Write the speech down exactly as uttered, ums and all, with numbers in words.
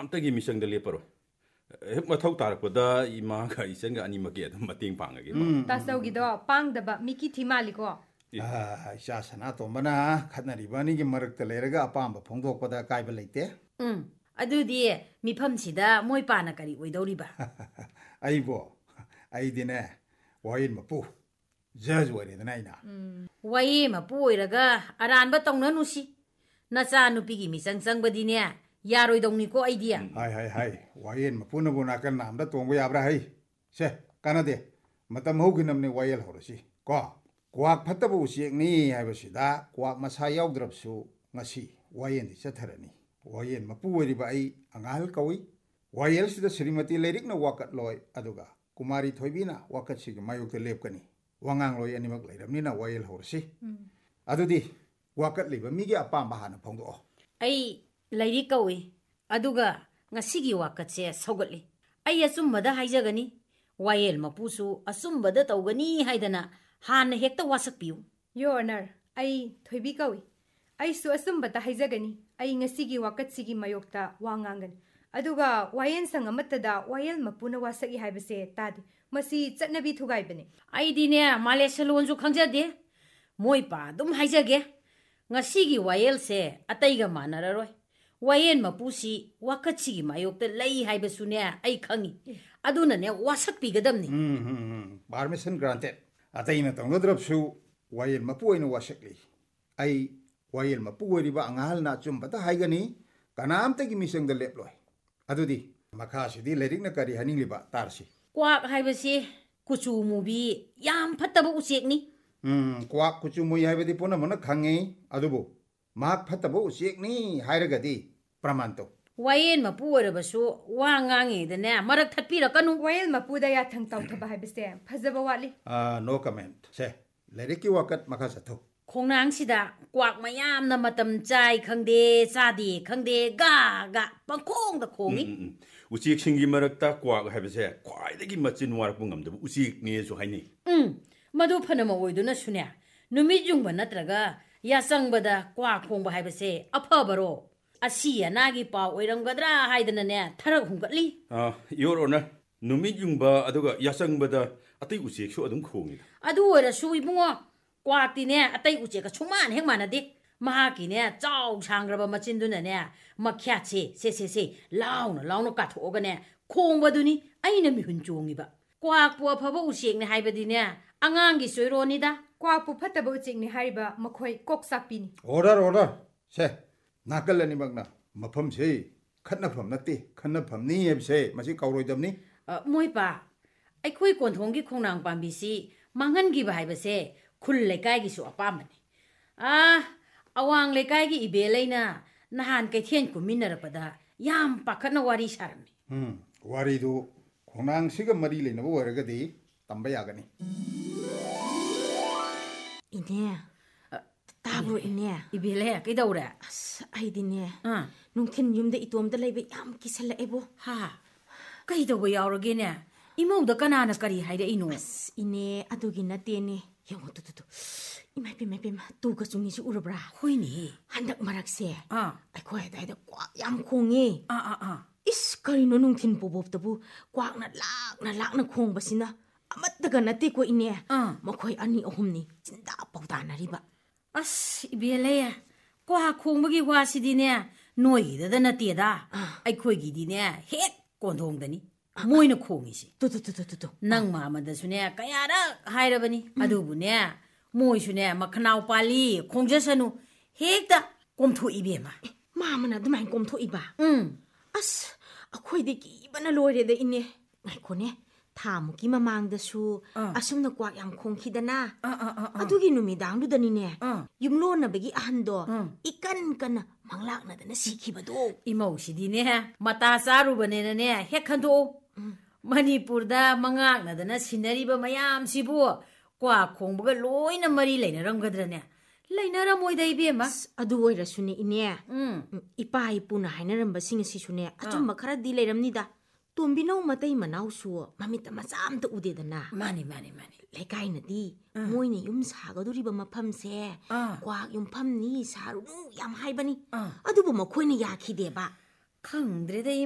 ꯀꯅꯥꯝꯇꯒꯤ ꯃꯤꯆꯪꯗ ꯂꯦꯞꯄꯔꯣꯏ ꯍꯦꯛ ꯃꯊꯧ ꯇꯥꯔꯛꯄꯗ ꯏꯃꯥꯒ ꯏꯆꯟꯒ ꯑꯅꯤꯃꯛꯀꯤ ꯑꯗꯨꯝ ꯃꯇꯦꯡ ꯄꯥꯡꯉꯒꯦ ꯇꯥꯆꯧꯒꯤꯗꯣ ꯄꯥꯡꯗꯕ ꯃꯤꯀꯤ ꯊꯤ ꯃꯥꯜꯂꯤꯀꯣ ꯏꯆꯥ ꯁꯅꯥꯇꯣꯝꯕꯅ ꯈꯠꯅꯔꯤꯕ ꯑꯅꯤꯒꯤ ꯃꯔꯛꯇ ꯂꯩꯔꯒ ꯑꯄꯥꯝꯕ ꯐꯣꯡꯗꯣꯛꯄꯗ ꯑꯀꯥꯏꯕ ꯂꯩꯇꯦ ꯎꯝ ꯑꯗꯨꯗꯤ ꯃꯤꯐꯝꯁꯤꯗ ꯃꯣꯏ ꯄꯥꯅ ꯀꯔꯤ ꯑꯣꯏꯗꯧꯔꯤꯕ ꯑꯩꯕꯣ ꯑꯩꯗꯤꯅꯦ ꯋꯥꯌꯦꯜ ꯃꯄꯨ ꯖꯖ ꯑꯣꯏꯔꯦꯗꯅ ꯑꯩꯅ ꯋꯥꯌꯦꯜ ꯃꯄꯨ ꯑꯣꯏꯔꯒ ꯑꯔꯥꯟꯕ ꯇꯧꯅꯅꯨꯁꯤ ꯅꯆꯥ ꯅꯨꯄꯤꯒꯤ ꯃꯤꯆꯪ ꯆꯪꯕꯗꯤꯅꯦ ꯌꯥꯔꯣꯏꯗꯧꯅꯤꯀꯣ ꯑꯩꯗꯤ ꯍꯥꯏ ꯍꯥꯏ ꯍꯥꯏ ꯋꯥꯌꯦꯜ ꯃꯄꯨꯅꯕꯨ ꯅꯥꯀꯟ ꯅꯥꯝꯗ ꯇꯣꯡꯕ ꯌꯥꯕ꯭ꯔꯥ ꯍꯩ ꯁꯦ ꯀꯥꯟꯅꯗꯦ ꯃꯇꯝ ꯍꯧꯈꯤꯅꯕꯅꯤ ꯋꯥꯌꯦꯜ ꯍꯧꯔꯁꯤ ꯀꯣ ꯀ꯭ꯋꯥꯛ ꯐꯠꯇꯕ ꯎꯆꯦꯛꯅꯤ ꯍꯥꯏꯕꯁꯤꯗ ꯀ꯭ꯋꯥꯛ ꯃꯁꯥ ꯌꯥꯎꯗ꯭ꯔꯕꯁꯨ ꯉꯁꯤ ꯋꯥꯌꯦꯜꯗꯤ ꯆꯠꯊꯔꯅꯤ ꯋꯥꯌꯦꯜ ꯃꯄꯨ ꯑꯣꯏꯔꯤꯕ ꯑꯩ ꯑꯉꯥꯡ ꯀꯧꯏ ꯋꯥꯌꯦꯜꯁꯤꯗ ꯁ꯭ꯔꯤꯃꯇꯤ ꯂꯩꯔꯤꯛꯅ ꯋꯥꯀꯠꯂꯣꯏ ꯑꯗꯨꯒ ꯀꯨꯃꯥꯔꯤ ꯊꯣꯏꯕꯤꯅ ꯋꯥꯀꯠꯁꯤꯒꯤ ꯃꯥꯌꯣꯛꯇ ꯂꯦꯞꯀꯅꯤ ꯋꯥꯉꯥꯡꯂꯣꯏ ꯑꯅꯤꯃꯛ ꯂꯩꯔꯕꯅꯤꯅ ꯋꯥꯌꯦꯜ ꯍꯧꯔꯁꯤ ꯑꯗꯨꯗꯤ ꯋꯥꯀꯠꯂꯤꯕ ꯃꯤꯒꯤ ꯑꯄꯥꯝꯕ ꯍꯥꯟꯅ ꯐꯣꯡꯗꯣꯛꯑꯣ ꯑꯩ ꯂꯩꯔꯤꯛ ꯀꯧꯏ ꯑꯗꯨꯒ ꯉꯁꯤꯒꯤ ꯋꯥꯀꯠꯁꯦ ꯁꯧꯒꯠꯂꯤ ꯑꯩ ꯑꯆꯨꯝꯕꯗ ꯍꯥꯏꯖꯒꯅꯤ ꯋꯥꯌꯦꯜ ꯃꯄꯨꯁꯨ ꯑꯆꯨꯝꯕꯗ ꯇꯧꯒꯅꯤ ꯍꯥꯏꯗꯅ ꯍꯥꯟꯅ ꯍꯦꯛꯇ ꯋꯥꯁꯛꯄꯤꯌꯨ ꯌꯣꯔ ꯑꯣꯅꯔ ꯑꯩ ꯊꯣꯏꯕꯤ ꯀꯧꯏ ꯑꯩꯁꯨ ꯑꯆꯨꯝꯕꯇ ꯍꯥꯏꯖꯒꯅꯤ ꯑꯩ ꯉꯁꯤꯒꯤ ꯋꯥꯀꯠꯁꯤꯒꯤ ꯃꯥꯌꯣꯛꯇ ꯋꯥ ꯉꯥꯡꯒꯅꯤ ꯑꯗꯨꯒ ꯋꯥꯌꯦꯜꯁꯪ ꯑꯃꯠꯇꯗ ꯋꯥꯌꯦꯜ ꯃꯄꯨꯅ ꯋꯥꯁꯛꯏ ꯍꯥꯏꯕꯁꯦ ꯇꯥꯗꯦ ꯃꯁꯤ ꯆꯠꯅꯕꯤ ꯊꯨꯒꯥꯏꯕꯅꯤ ꯑꯩꯗꯤꯅꯦ ꯃꯥꯂꯦꯁ ꯂꯣꯟꯁꯨ ꯈꯪꯖꯗꯦ ꯃꯣꯏ ꯄꯥ ꯑꯗꯨꯝ ꯍꯥꯏꯖꯒꯦ ꯉꯁꯤꯒꯤ ꯋꯥꯌꯦꯜꯁꯦ ꯑꯇꯩꯒ ꯃꯥꯟꯅꯔꯔꯣꯏ ꯋꯥꯌꯦꯜ ꯃꯄꯨꯁꯤ ꯋꯥꯀꯠꯁꯤꯒꯤ ꯃꯥꯌꯣꯛꯇ ꯂꯩ ꯍꯥꯏꯕꯁꯨꯅꯦ ꯑꯩ ꯈꯪꯉꯤ ꯑꯗꯨꯅꯅꯦ ꯋꯥꯁꯛꯄꯤꯒꯗꯕꯅꯤ ꯄꯥꯔꯃꯤꯁꯟ ꯒ꯭ꯔꯥꯟꯇꯦꯗ ꯑꯇꯩꯅ ꯇꯧꯅꯗ꯭ꯔꯕꯁꯨ ꯋꯥꯌꯦꯜ ꯃꯄꯨ ꯑꯣꯏꯅ ꯋꯥꯁꯛꯂꯤ ꯑꯩ ꯋꯥꯌꯦꯜ ꯃꯄꯨ ꯑꯣꯏꯔꯤꯕ ꯑꯉꯥꯡꯅ ꯑꯆꯨꯝꯕꯇ ꯍꯥꯏꯒꯅꯤ ꯀꯅꯥꯝꯇꯒꯤ ꯃꯤꯆꯪꯗ ꯂꯦꯞꯂꯣꯏ ꯑꯗꯨꯗꯤ ꯃꯈꯥꯁꯤꯗꯤ ꯂꯥꯏꯔꯤꯛꯅ ꯀꯔꯤ ꯍꯥꯏꯅꯤꯡꯂꯤꯕ ꯇꯥꯔꯁꯤ ꯀ꯭ꯋꯥꯛ ꯍꯥꯏꯕꯁꯤ ꯀꯨꯆꯨ ꯃꯨꯕꯤ ꯌꯥꯝ ꯐꯠꯇꯕ ꯎꯆꯦꯛꯅꯤ ꯎꯝ ꯀ꯭ꯋꯥꯛ ꯀꯨꯆꯨ ꯃꯨꯏ ꯍꯥꯏꯕꯗꯤ ꯄꯨꯝꯅꯃꯛꯅ ꯈꯪꯉꯤ ꯑꯗꯨꯕꯨ ꯃꯍꯥꯛ ꯐꯠꯇꯕ ꯎꯆꯦꯛꯅꯤ ꯍꯥꯏꯔꯒꯗꯤ ꯄ꯭ꯔꯃꯥꯟ ꯇꯧ ꯋꯥꯌꯦꯜ ꯃꯄꯨ ꯑꯣꯏꯔꯕꯁꯨ ꯋꯥ ꯉꯥꯡꯉꯤꯗꯅꯦ ꯃꯔꯛ ꯊꯠꯄꯤꯔꯛꯀꯅꯨ ꯋꯥꯌꯦꯜ ꯃꯄꯨꯗ ꯌꯥꯊꯪ ꯇꯧꯊꯕ ꯍꯥꯏꯕꯁꯦ ꯐꯖꯕ ꯋꯥꯠꯂꯤ ꯅꯣ ꯀꯃꯦꯟꯠ ꯁꯦ ꯂꯥꯏꯔꯤꯛꯀꯤ ꯋꯥꯀꯠ ꯃꯈꯥ ꯆꯠꯊꯧ ꯈꯣꯡꯅꯥꯡꯁꯤꯗ ꯀ꯭ꯋꯥꯛ ꯃꯌꯥꯝꯅ ꯃꯇꯝ ꯆꯥꯏ ꯈꯪꯗꯦ ꯆꯥꯗꯦ ꯈꯪꯗꯦ ꯒꯥ ꯒꯥ ꯄꯪꯈꯣꯡꯗ ꯈꯣꯡꯉꯤ ꯎꯆꯦꯛꯁꯤꯡꯒꯤ ꯃꯔꯛꯇ ꯀ꯭ꯋꯥꯛ ꯍꯥꯏꯕꯁꯦ ꯈ꯭ꯋꯥꯏꯗꯒꯤ ꯃꯆꯤꯟ ꯋꯥꯔꯛꯄ ꯉꯝꯗꯕ ꯎꯆꯦꯛꯅꯦꯁꯨ ꯍꯥꯏꯅꯩ ꯎꯝ ꯃꯗꯨ ꯐꯅꯃ ꯑꯣꯏꯗꯨꯅꯁꯨꯅꯦ ꯅꯨꯃꯤꯠ ꯌꯨꯡꯕ ꯅꯠꯇ꯭ꯔꯒ ꯌꯥꯆꯪꯕꯗ ꯀ꯭ꯋꯥꯛ ꯈꯣꯡꯕ ꯍꯥꯏꯕꯁꯦ ꯑꯐꯕꯔꯣ ꯑꯁꯤ ꯑꯅꯥꯒꯤ ꯄꯥꯎ ꯑꯣꯏꯔꯝꯒꯗ꯭ꯔꯥ ꯍꯥꯏꯗꯅꯅꯦ ꯊꯔꯛ ꯍꯨꯡꯒꯠꯂꯤ ꯌꯣꯔ ꯑꯣꯅꯔ ꯅꯨꯃꯤꯠ ꯌꯨꯡꯕ ꯑꯗꯨꯒ ꯌꯥꯆꯪꯕꯗ ꯑꯇꯩ ꯎꯆꯦꯛꯁꯨ ꯑꯗꯨꯝ ꯈꯣꯡꯉꯤꯗ ꯑꯗꯨ ꯑꯣꯏꯔꯁꯨ ꯏꯕꯨꯡꯉꯣ ꯀ꯭ꯋꯥꯛꯇꯤꯅꯦ ꯑꯇꯩ ꯎꯆꯦꯛꯀ ꯁꯨꯡꯃꯥꯟ ꯍꯦꯛ ꯃꯥꯟꯅꯗꯦ ꯃꯍꯥꯛꯀꯤꯅꯦ ꯆꯥꯎ ꯁꯥꯡꯈ꯭ꯔꯕ ꯃꯆꯤꯟꯗꯨꯅꯅꯦ ꯃꯈ꯭ꯌꯥꯠꯁꯦ ꯁꯦ ꯁꯦ ꯁꯦ ꯂꯥꯎꯅ ꯂꯥꯎꯅ ꯀꯥꯊꯣꯛꯑꯒꯅꯦ ꯈꯣꯡꯕꯗꯨꯅꯤ ꯑꯩꯅ ꯃꯤꯍꯨꯟ ꯆꯣꯡꯉꯤꯕ ꯀ꯭ꯋꯥꯛꯄꯨ ꯑꯐꯕ ꯎꯆꯦꯛꯅꯦ ꯍꯥꯏꯕꯗꯤꯅꯦ ꯑꯉꯥꯡꯒꯤ ꯆꯣꯏꯔꯣꯅꯤꯗ ꯀ꯭ꯋꯥꯛꯄꯨ ꯐꯠꯇꯕ ꯎꯆꯦꯛꯅꯤ ꯍꯥꯏꯔꯤꯕ ꯃꯈꯣꯏ ꯀꯣꯛ ꯆꯥꯛꯄꯤꯅꯤ ꯑꯣꯔꯗꯔ ꯑꯣꯔꯗꯔ ꯁꯦ ꯅꯥꯀꯜ ꯑꯅꯤꯃꯛꯅ ꯃꯐꯝꯁꯤ ꯈꯠꯅꯐꯝ ꯅꯠꯇꯦ ꯈꯟꯅꯐꯝꯅꯤ ꯍꯥꯏꯕꯁꯦ ꯃꯁꯤ ꯀꯥꯎꯔꯣꯏꯗꯕꯅꯤ ꯃꯣꯏ ꯄꯥ ꯑꯩꯈꯣꯏ ꯀꯣꯟꯊꯣꯡꯒꯤ ꯈꯣꯡꯅꯥꯡ ꯄꯥꯝꯕꯤꯁꯤ ꯃꯥꯡꯍꯟꯈꯤꯕ ꯍꯥꯏꯕꯁꯦ ꯈꯨꯜ ꯂꯩꯀꯥꯏꯒꯤꯁꯨ ꯑꯄꯥꯝꯕꯅꯤ ꯑꯥ ꯑꯋꯥꯡ ꯂꯩꯀꯥꯏꯒꯤ ꯏꯕꯦꯜꯂꯩꯅ ꯅꯍꯥꯟ ꯀꯩꯊꯦꯜ ꯀꯨꯝꯃꯤꯟꯅꯔꯛꯄꯗ ꯌꯥꯝ ꯄꯥꯈꯠꯅ ꯋꯥꯔꯤ ꯁꯥꯔꯝꯃꯤ ꯎꯝ ꯋꯥꯔꯤꯗꯨ ꯈꯣꯡꯅꯥꯡꯁꯤꯒ ꯃꯔꯤ ꯂꯩꯅꯕ ꯑꯣꯏꯔꯒꯗꯤ ꯇꯝꯕ ꯌꯥꯒꯅꯤ ꯏꯅꯦ ꯇꯥꯕ꯭ꯔꯣ ꯏꯅꯦ 이벨레 ꯀꯩꯗꯧꯔꯦ ꯑꯁ ꯑꯩꯗꯤꯅꯦ ꯑꯥ ꯅꯨꯡꯊꯤꯟ ꯌꯨꯝꯗ ꯏꯇꯣꯝꯇ ꯂꯩꯕ ꯌꯥꯝ ꯀꯤꯁꯜꯂꯛꯑꯦꯕꯣ ꯍꯥ ꯀꯩꯗꯧꯕ ꯌꯥꯎꯔꯒꯦꯅꯦ ꯏꯃꯧꯗ ꯀꯅꯥꯅ ꯀꯔꯤ ꯍꯥꯏꯔꯛꯏꯅꯣ ꯑꯁ ꯏꯅꯦ ꯑꯗꯨꯒꯤ ꯅꯠꯇꯦꯅꯦ ꯌꯦꯡꯉꯣ ꯇꯨ ꯇꯨ ꯇꯨ ꯏꯃꯥ ꯏꯄꯦꯝ ꯏꯄꯦꯝ ꯇꯨꯒ ꯆꯨꯡꯉꯤꯁꯤ ꯎꯔꯕ꯭ꯔꯥ ꯍꯣꯏꯅꯦ ꯍꯟꯗꯛ ꯃꯔꯛꯁꯦ ꯑꯥ ꯑꯩꯈꯣꯏ ꯑꯗꯥꯏꯗ ꯀ꯭ꯋꯥꯛ ꯌꯥꯝ ꯈꯣꯡꯉꯦ ꯑꯥ ꯑꯥ ꯑꯥ ꯏꯁ ꯀꯔꯤꯅꯣ ꯅꯨꯡꯊꯤꯟ ꯄꯣꯕꯣꯞꯇꯕꯨ ꯀ꯭ꯋꯥꯛꯅ ꯂꯥꯛꯅ ꯂꯥꯛꯅ ꯈꯣꯡꯕꯁꯤꯅ ꯑꯃꯠꯇꯒ ꯅꯠꯇꯦꯀꯣ ꯏꯅꯦ ꯑꯥ ꯃꯈꯣꯏ ꯑꯅꯤ ꯑꯍꯨꯝꯅꯤ ꯆꯤꯟꯗꯥ ꯄꯥꯎꯗꯥꯅꯔꯤꯕ ꯑꯁ ꯏꯕꯦꯜꯂꯦ ꯀ꯭ꯋꯥꯛ ꯈꯣꯡꯕꯒꯤ ꯋꯥꯁꯤꯗꯤꯅꯦ ꯅꯣꯏꯒꯤꯗꯗ ꯅꯠꯇꯦꯗ ꯑꯩꯈꯣꯏꯒꯤꯗꯤꯅꯦ ꯍꯦꯛ ꯀꯣꯟꯊꯣꯡꯗꯅꯤ ꯃꯣꯏꯅ ꯈꯣꯡꯉꯤꯁꯤ two two two two two ꯅꯪ ꯃꯥꯃꯗꯁꯨꯅꯦ ꯀꯌꯥꯔꯛ ꯍꯥꯏꯔꯕꯅꯤ ꯑꯗꯨꯕꯨꯅꯦ ꯃꯣꯏꯁꯨꯅꯦ ꯃꯈꯅꯥꯎ ꯄꯥꯜꯂꯤ ꯈꯣꯡꯖꯁꯅꯨ ꯍꯦꯛꯇ ꯀꯣꯝꯊꯣꯛꯏꯕꯦꯝꯃ ꯃꯥꯃꯅ ꯑꯗꯨꯃꯥꯏꯅ ꯀꯣꯝꯊꯣꯛꯏꯕ ꯎꯝ ꯑꯁ ꯑꯩꯈꯣꯏꯗꯤ ꯀꯤꯕꯅ ꯂꯣꯏꯔꯦꯗ ꯏꯅꯦ ꯉꯥꯏꯈꯣꯅꯦ ꯊꯥꯃꯨꯛꯀꯤ ꯃꯃꯥꯡꯗꯁꯨ ꯑꯁꯨꯝꯅ ꯀ꯭ꯋꯥꯛ ꯌꯥꯝ ꯈꯣꯡꯈꯤꯗꯅ ꯑꯗꯨꯒꯤ ꯅꯨꯃꯤꯗꯥꯡꯗꯨꯗꯅꯤꯅꯦ ꯌꯨꯝꯂꯣꯟꯅꯕꯒꯤ ꯑꯍꯟꯗꯣ 이깐 ꯀꯟꯅ ꯃꯪꯂꯥꯛꯅꯗꯅ ꯁꯤꯈꯤꯕꯗꯣ 이모시디네 마따 ꯆꯥꯔꯨꯕꯅꯦꯅꯅꯦ ꯍꯦꯛ ꯈꯟꯗꯣꯛꯎ ꯃꯅꯤꯄꯨꯔꯗ ꯃꯉꯥꯛꯅꯗꯅ ꯁꯤꯟꯅꯔꯤꯕ ꯃꯌꯥꯝꯁꯤꯕꯨ ꯀ꯭ꯋꯥꯛ ꯈꯣꯡꯕꯒ ꯂꯣꯏꯅ ꯃꯔꯤ ꯂꯩꯅꯔꯝꯒꯗ꯭ꯔꯅꯦ ꯂꯩꯅꯔꯝꯃꯣꯏꯗ ꯏꯕꯦꯝꯃ ꯑꯗꯨ ꯑꯣꯏꯔꯁꯨꯅꯦ ꯏꯅꯦ ꯎꯝ ꯏꯄꯥ ꯏꯄꯨꯅ ꯍꯥꯏꯅꯔꯝꯕꯁꯤꯡ ꯑꯁꯤꯁꯨꯅꯦ ꯑꯆꯨꯝꯕ ꯈꯔꯗꯤ ꯂꯩꯔꯝꯅꯤꯗ ꯇꯣꯝꯕꯤꯅꯧ ꯃꯇꯩ ꯃꯅꯥꯎꯁꯨ ꯃꯃꯤꯠꯇ ꯃꯆꯥ ꯑꯝꯇ ꯎꯗꯦꯗꯅ ꯃꯥꯅꯤ ꯃꯥꯅꯤ ꯃꯥꯅꯤ ꯂꯩꯀꯥꯏꯅꯗꯤ ꯃꯣꯏꯅ ꯌꯨꯝ ꯁꯥꯒꯗꯧꯔꯤꯕ ꯃꯐꯝꯁꯦ ꯀ꯭ꯋꯥꯛ ꯌꯨꯝꯐꯝꯅꯤ ꯁꯥꯔꯨꯅꯨ ꯌꯥꯝ ꯍꯥꯏꯕꯅꯤ ꯑꯗꯨꯕꯨ ꯃꯈꯣꯏꯅ ꯌꯥꯈꯤꯗꯦꯕ ꯈꯪꯗ꯭ꯔꯦꯗ